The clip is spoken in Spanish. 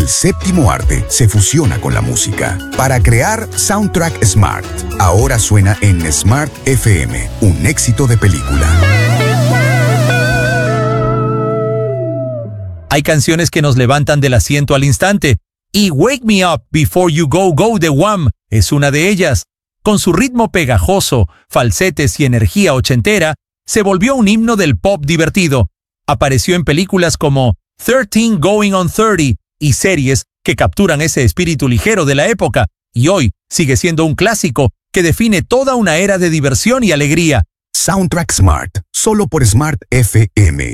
El séptimo arte se fusiona con la música para crear Soundtrack Smart. Ahora suena en Smart FM, un éxito de película. Hay canciones que nos levantan del asiento al instante, y Wake Me Up Before You Go Go de Wham es una de ellas. Con su ritmo pegajoso, falsetes y energía ochentera, se volvió un himno del pop divertido. Apareció en películas como 13 Going on 30 y series que capturan ese espíritu ligero de la época, y hoy sigue siendo un clásico que define toda una era de diversión y alegría. Soundtrack Smart, solo por Smart FM.